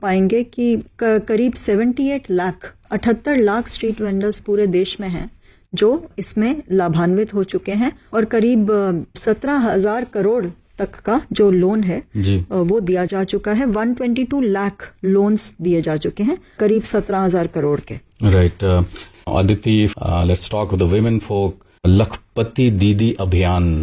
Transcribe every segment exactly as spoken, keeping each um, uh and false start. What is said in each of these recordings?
पाएंगे कि करीब अठहत्तर लाख अठहत्तर लाख स्ट्रीट वेंडर्स पूरे देश में हैं जो इसमें लाभान्वित हो चुके हैं और करीब सत्रह हजार करोड़ तक का जो लोन है जी। वो दिया जा चुका है। एक सौ बाईस लाख लोन्स दिए जा चुके हैं करीब सत्रह हजार करोड़ के। Right Aditi, let's talk the women for लखपति दीदी अभियान।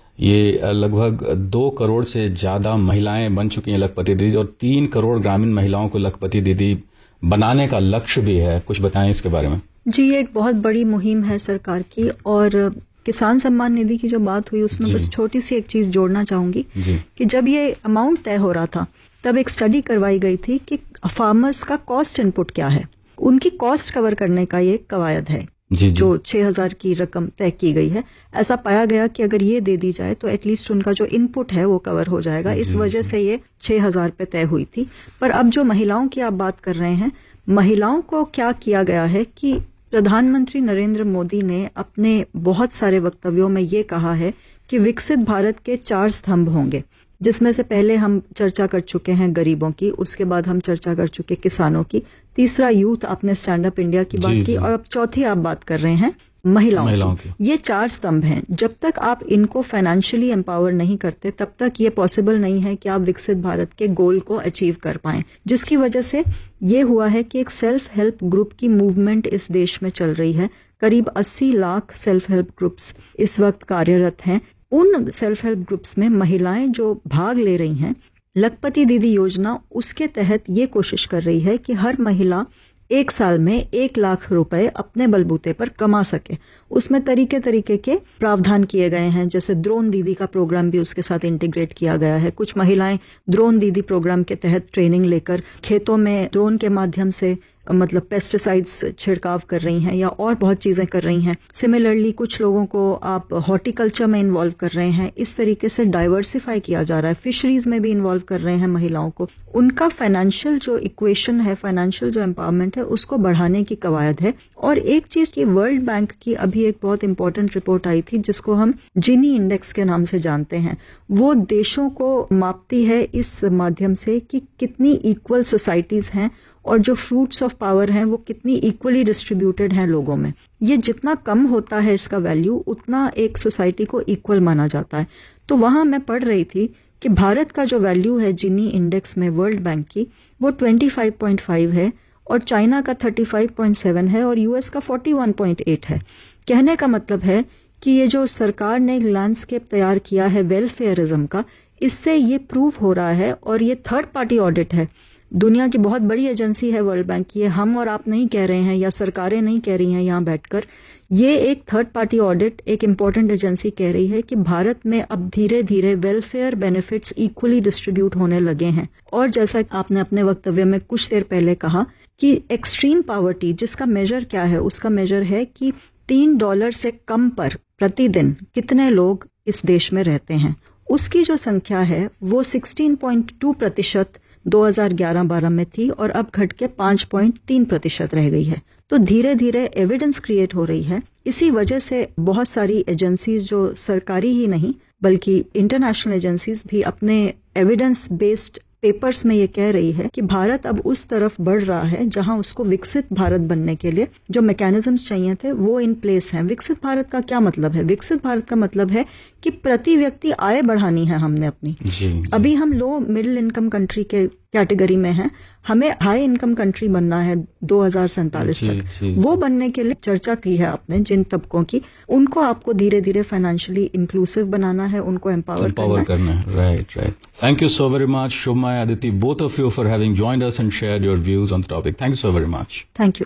ये लगभग दो करोड़ से ज्यादा महिलाएं बन चुकी हैं लखपति दीदी और तीन करोड़ ग्रामीण महिलाओं को लखपति दीदी बनाने का लक्ष्य भी है। कुछ बताएं इसके बारे में। जी, ये एक बहुत बड़ी मुहिम है सरकार की और किसान सम्मान निधि की जो बात हुई उसमें बस छोटी सी एक चीज जोड़ना चाहूंगी कि जब ये अमाउंट तय हो रहा था तब एक स्टडी करवाई गई थी कि फार्मर्स का कॉस्ट इनपुट क्या है, उनकी कॉस्ट कवर करने का ये कवायद है जी, जी। जो छह हजार की रकम तय की गई है। ऐसा पाया गया कि अगर ये दे दी जाए तो एटलीस्ट उनका जो इनपुट है वो कवर हो जाएगा। इस वजह से ये छह हजार पे तय हुई थी। पर अब जो महिलाओं की आप बात कर रहे हैं, महिलाओं को क्या किया गया है कि प्रधानमंत्री नरेंद्र मोदी ने अपने बहुत सारे वक्तव्यों में ये कहा है कि विकसित भारत के चार स्तंभ होंगे, जिसमें से पहले हम चर्चा कर चुके हैं गरीबों की, उसके बाद हम चर्चा कर चुके किसानों की, तीसरा यूथ, आपने स्टैंड अप इंडिया की बात की और अब चौथी आप बात कर रहे हैं महिलाओं, महिलाओं की। की ये चार स्तंभ हैं। जब तक आप इनको फाइनेंशियली एम्पावर नहीं करते तब तक ये पॉसिबल नहीं है कि आप विकसित भारत के गोल को अचीव कर पाएं, जिसकी वजह से ये हुआ है कि एक सेल्फ हेल्प ग्रुप की मूवमेंट इस देश में चल रही है। करीब अस्सी लाख सेल्फ हेल्प ग्रुप्स इस वक्त कार्यरत हैं। उन सेल्फ हेल्प ग्रुप्स में महिलाएं जो भाग ले रही हैं, लखपति दीदी योजना उसके तहत ये कोशिश कर रही है कि हर महिला एक साल में एक लाख रुपए अपने बलबूते पर कमा सके। उसमें तरीके तरीके के प्रावधान किए गए हैं, जैसे ड्रोन दीदी का प्रोग्राम भी उसके साथ इंटीग्रेट किया गया है। कुछ महिलाएं ड्रोन दीदी प्रोग्राम के तहत ट्रेनिंग लेकर खेतों में ड्रोन के माध्यम से मतलब पेस्टिसाइड्स छिड़काव कर रही हैं या और बहुत चीजें कर रही हैं। सिमिलरली कुछ लोगों को आप हॉर्टिकल्चर में इन्वॉल्व कर रहे हैं। इस तरीके से डाइवर्सिफाई किया जा रहा है। फिशरीज में भी इन्वॉल्व कर रहे हैं महिलाओं को। उनका फाइनेंशियल जो इक्वेशन है, फाइनेंशियल जो एम्पावरमेंट है, उसको बढ़ाने की कवायद है। और एक चीज की वर्ल्ड बैंक की अभी एक बहुत इंपॉर्टेंट रिपोर्ट आई थी जिसको हम जिनी इंडेक्स के नाम से जानते हैं। वो देशों को मापती है इस माध्यम से कि कितनी इक्वल सोसाइटीज हैं और जो फ्रूट्स ऑफ पावर हैं वो कितनी इक्वली डिस्ट्रीब्यूटेड हैं लोगों में। ये जितना कम होता है इसका वैल्यू, उतना एक सोसाइटी को इक्वल माना जाता है। तो वहां मैं पढ़ रही थी कि भारत का जो वैल्यू है जिनी इंडेक्स में वर्ल्ड बैंक की, वो पच्चीस पॉइंट पाँच है और चाइना का पैंतीस पॉइंट सात है और यूएस का इकतालीस पॉइंट आठ है। कहने का मतलब है कि ये जो सरकार ने लैंडस्केप तैयार किया है वेलफेयरिज्म का, इससे ये प्रूव हो रहा है। और ये थर्ड पार्टी ऑडिट है, दुनिया की बहुत बड़ी एजेंसी है वर्ल्ड बैंक की। हम और आप नहीं कह रहे हैं या सरकारें नहीं कह रही हैं यहाँ बैठकर। ये एक थर्ड पार्टी ऑडिट, एक इम्पॉर्टेंट एजेंसी कह रही है कि भारत में अब धीरे धीरे वेलफेयर बेनिफिट्स इक्वली डिस्ट्रीब्यूट होने लगे हैं। और जैसा आपने अपने वक्तव्य में कुछ देर पहले कहा कि एक्सट्रीम पॉवर्टी जिसका मेजर क्या है, उसका मेजर है कि तीन डॉलर से कम पर प्रतिदिन कितने लोग इस देश में रहते हैं। उसकी जो संख्या है वो सोलह पॉइंट दो प्रतिशत दो हज़ार ग्यारह बारह में थी और अब घट के पाँच पॉइंट तीन प्रतिशत रह गई है। तो धीरे धीरे एविडेंस क्रिएट हो रही है। इसी वजह से बहुत सारी एजेंसीज जो सरकारी ही नहीं बल्कि इंटरनेशनल एजेंसीज भी अपने एविडेंस बेस्ड पेपर्स में ये कह रही है कि भारत अब उस तरफ बढ़ रहा है जहां उसको विकसित भारत बनने के लिए जो मैकेनिज्म्स चाहिए थे वो इन प्लेस हैं। विकसित भारत का क्या मतलब है? विकसित भारत का मतलब है कि प्रति व्यक्ति आय बढ़ानी है हमने अपनी। जी, जी। अभी हम लो मिडिल इनकम कंट्री के कैटेगरी में हैं, हमें हाई इनकम कंट्री बनना है दो हज़ार सैंतालीस तक। जी, वो बनने के लिए चर्चा की है आपने जिन तबकों की, उनको आपको धीरे धीरे फाइनेंशियली इंक्लूसिव बनाना है, उनको एम्पावर करना, करना है। Right right thank you so very much शुभमा, Aditi, both of you for having joined us and shared your views on the topic. Thank you so very much. Thank you.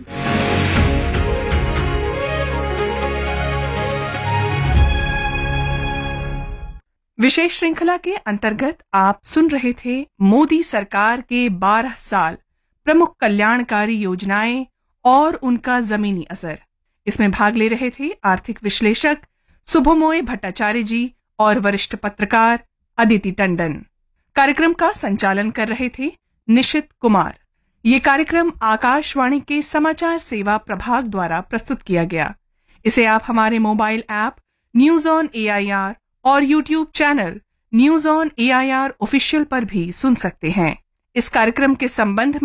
विशेष श्रृंखला के अंतर्गत आप सुन रहे थे मोदी सरकार के बारह साल प्रमुख कल्याणकारी योजनाएं और उनका जमीनी असर। इसमें भाग ले रहे थे आर्थिक विश्लेषक सुभमोय भट्टाचार्य जी और वरिष्ठ पत्रकार अदिति टंडन। कार्यक्रम का संचालन कर रहे थे निशित कुमार। ये कार्यक्रम आकाशवाणी के समाचार सेवा प्रभाग द्वारा प्रस्तुत किया गया। इसे आप हमारे mobile app news on AIR और YouTube channel news on AIR official पर भी सुन सकते हैं। इस कार्यक्रम के संबंध